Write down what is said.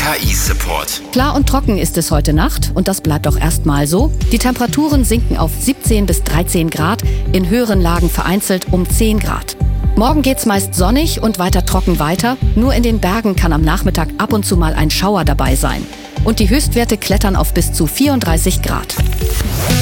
RKI-Support. Klar und trocken ist es heute Nacht und das bleibt auch erstmal so. Die Temperaturen sinken auf 17 bis 13 Grad, in höheren Lagen vereinzelt um 10 Grad. Morgen geht's meist sonnig und weiter trocken weiter. Nur in den Bergen kann am Nachmittag ab und zu mal ein Schauer dabei sein. Und die Höchstwerte klettern auf bis zu 34 Grad.